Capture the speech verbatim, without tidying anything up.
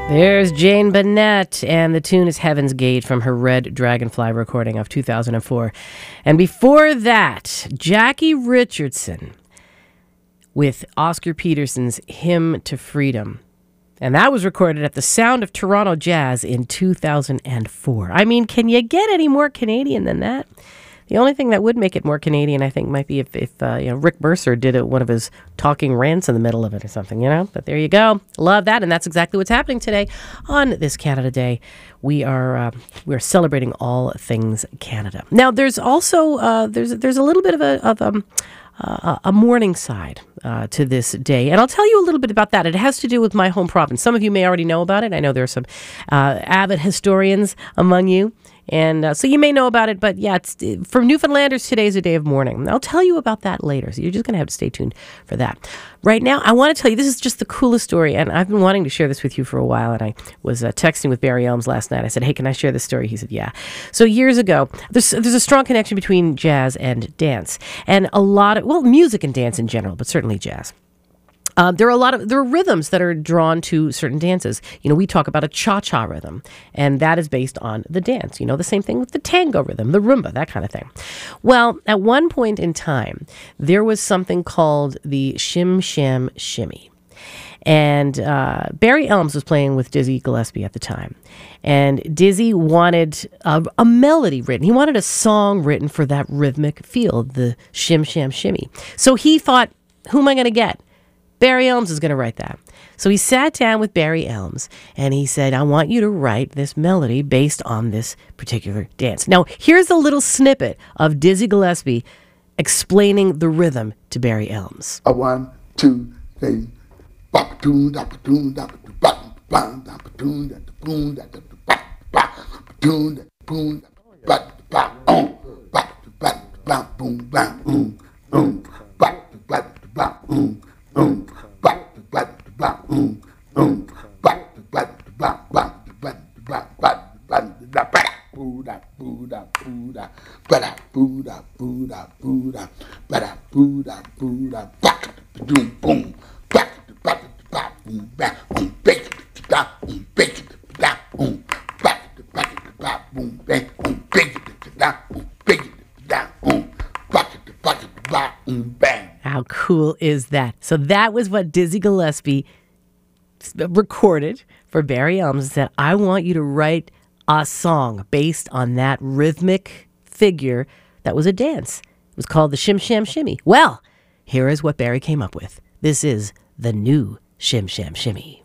There's Jane Bennett, and the tune is Heaven's Gate from her Red Dragonfly recording of two thousand four. And before that, Jackie Richardson with Oscar Peterson's Hymn to Freedom. And that was recorded at the Sound of Toronto Jazz in two thousand four. I mean, can you get any more Canadian than that? The only thing that would make it more Canadian, I think, might be if, if uh, you know, Rick Mercer did it, one of his talking rants in the middle of it or something, you know? But there you go. Love that, and that's exactly what's happening today on this Canada Day. We are uh, we're celebrating all things Canada. Now, there's also uh, there's there's a little bit of a of um, uh, a mourning side uh, to this day, and I'll tell you a little bit about that. It has to do with my home province. Some of you may already know about it. I know there are some uh, avid historians among you. And uh, so you may know about it, but yeah, it's, for Newfoundlanders, today is a day of mourning. I'll tell you about that later, so you're just going to have to stay tuned for that. Right now, I want to tell you, this is just the coolest story, and I've been wanting to share this with you for a while, and I was uh, texting with Barry Elms last night. I said, hey, can I share this story? He said, yeah. So years ago, there's, there's a strong connection between jazz and dance, and a lot of, well, music and dance in general, but certainly jazz. Uh, there are a lot of there are rhythms that are drawn to certain dances. You know, we talk about a cha-cha rhythm, and that is based on the dance. You know, the same thing with the tango rhythm, the rumba, that kind of thing. Well, at one point in time, there was something called the Shim Sham Shimmy. And uh, Barry Elms was playing with Dizzy Gillespie at the time. And Dizzy wanted a, a melody written. He wanted a song written for that rhythmic feel, the Shim Sham Shimmy. So he thought, who am I going to get? Barry Elms is going to write that. So he sat down with Barry Elms and he said, I want you to write this melody based on this particular dance. Now, here's a little snippet of Dizzy Gillespie explaining the rhythm to Barry Elms. A one, two, three. Um, ba ba ba um um ba ba ba ba ba ba ba ba da ba Buddha Buddha Buddha ba Buddha Buddha Buddha ba Buddha Buddha ba boom boom ba ba ba boom ba boom big da boom big da boom ba ba ba boom big boom big da boom big da boom ba ba ba boom bang. How cool is that? So that was what Dizzy Gillespie recorded for Barry Elms and said, I want you to write a song based on that rhythmic figure that was a dance. It was called the Shim Sham Shimmy. Well, here is what Barry came up with. This is the new Shim Sham Shimmy.